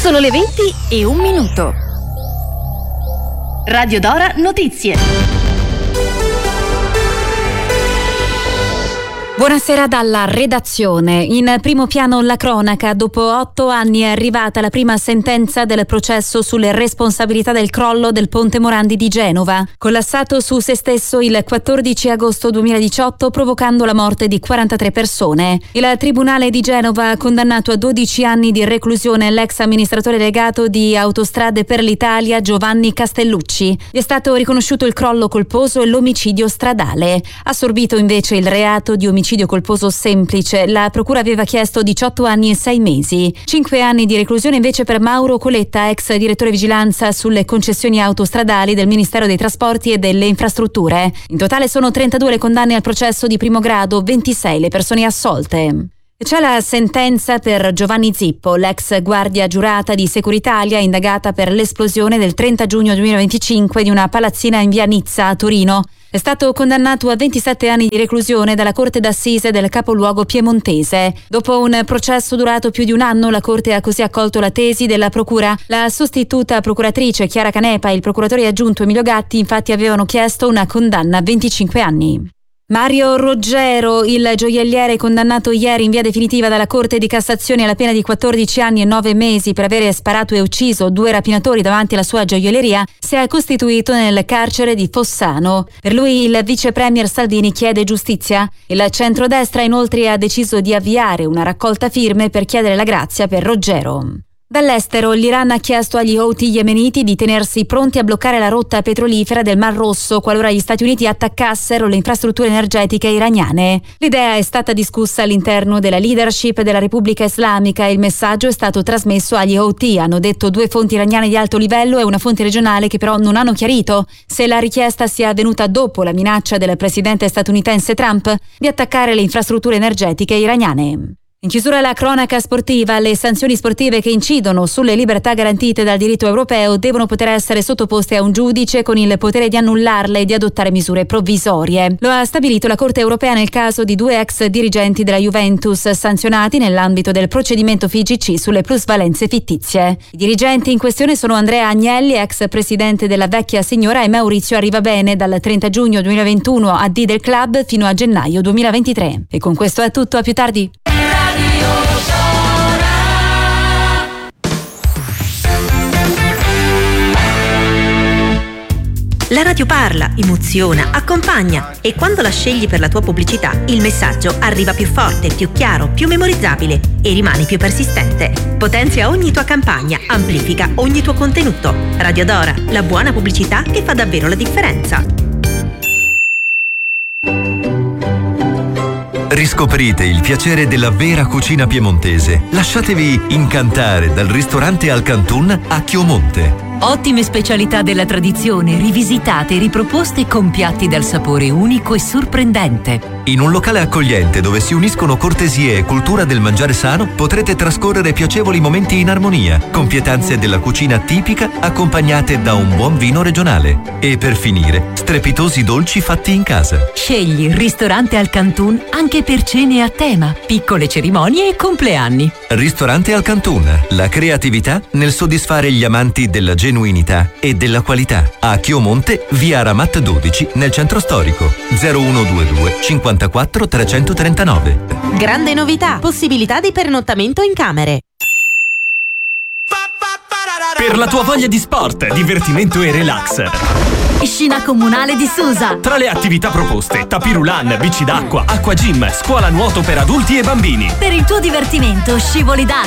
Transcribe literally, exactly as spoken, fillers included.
Sono le venti e un minuto. Radio Dora Notizie. Buonasera dalla redazione. In primo piano la cronaca. Dopo otto anni è arrivata la prima sentenza del processo sulle responsabilità del crollo del ponte Morandi di Genova, collassato su se stesso il quattordici agosto duemiladiciotto, provocando la morte di quarantatré persone. Il Tribunale di Genova ha condannato a dodici anni di reclusione l'ex amministratore delegato di Autostrade per l'Italia Giovanni Castellucci. Gli è stato riconosciuto il crollo colposo e l'omicidio stradale. Assorbito invece il reato di omicidio colposo semplice. La procura aveva chiesto diciotto anni e sei mesi. cinque anni di reclusione invece per Mauro Coletta, ex direttore vigilanza sulle concessioni autostradali del Ministero dei Trasporti e delle Infrastrutture. In totale sono trentadue le condanne al processo di primo grado, ventisei le persone assolte. C'è la sentenza per Giovanni Zippo, l'ex guardia giurata di Securitalia indagata per l'esplosione del trenta giugno duemilaventicinque di una palazzina in via Nizza a Torino. È stato condannato a ventisette anni di reclusione dalla Corte d'Assise del capoluogo piemontese. Dopo un processo durato più di un anno, la Corte ha così accolto la tesi della Procura. La sostituta procuratrice Chiara Canepa e il procuratore aggiunto Emilio Gatti infatti avevano chiesto una condanna a venticinque anni. Mario Roggero, il gioielliere condannato ieri in via definitiva dalla Corte di Cassazione alla pena di quattordici anni e nove mesi per avere sparato e ucciso due rapinatori davanti alla sua gioielleria, si è costituito nel carcere di Fossano. Per lui il vice premier Salvini chiede giustizia. Il centrodestra inoltre ha deciso di avviare una raccolta firme per chiedere la grazia per Roggero. Dall'estero, l'Iran ha chiesto agli Houthi yemeniti di tenersi pronti a bloccare la rotta petrolifera del Mar Rosso qualora gli Stati Uniti attaccassero le infrastrutture energetiche iraniane. L'idea è stata discussa all'interno della leadership della Repubblica Islamica e il messaggio è stato trasmesso agli Houthi, hanno detto due fonti iraniane di alto livello e una fonte regionale che però non hanno chiarito se la richiesta sia avvenuta dopo la minaccia del presidente statunitense Trump di attaccare le infrastrutture energetiche iraniane. In chiusura la cronaca sportiva, le sanzioni sportive che incidono sulle libertà garantite dal diritto europeo devono poter essere sottoposte a un giudice con il potere di annullarle e di adottare misure provvisorie. Lo ha stabilito la Corte europea nel caso di due ex dirigenti della Juventus sanzionati nell'ambito del procedimento F I G C sulle plusvalenze fittizie. I dirigenti in questione sono Andrea Agnelli, ex presidente della Vecchia Signora, e Maurizio Arrivabene, dal trenta giugno duemilaventuno a D del Club fino a gennaio duemilaventitré. E con questo è tutto, a più tardi. La radio parla, emoziona, accompagna e quando la scegli per la tua pubblicità il messaggio arriva più forte, più chiaro, più memorizzabile e rimane più persistente. Potenzia ogni tua campagna, amplifica ogni tuo contenuto. Radio Dora, la buona pubblicità che fa davvero la differenza. Riscoprite il piacere della vera cucina piemontese. Lasciatevi incantare dal ristorante Al Cantun a Chiomonte. Ottime specialità della tradizione, rivisitate e riproposte con piatti dal sapore unico e sorprendente. In un locale accogliente dove si uniscono cortesie e cultura del mangiare sano, potrete trascorrere piacevoli momenti in armonia, con pietanze della cucina tipica accompagnate da un buon vino regionale. E per finire, strepitosi dolci fatti in casa. Scegli il ristorante Al Cantun anche per cene a tema, piccole cerimonie e compleanni. Ristorante Al Cantun, la creatività nel soddisfare gli amanti della genuinità e della qualità. A Chiomonte, via Ramat dodici, nel centro storico. zero uno due due cinquantaquattro trecentotrentanove. Grande novità, possibilità di pernottamento in camere. Per la tua voglia di sport, divertimento e relax. Piscina comunale di Susa. Tra le attività proposte, tapirulan, bici d'acqua, acqua gym, scuola nuoto per adulti e bambini. Per il tuo divertimento, scivoli da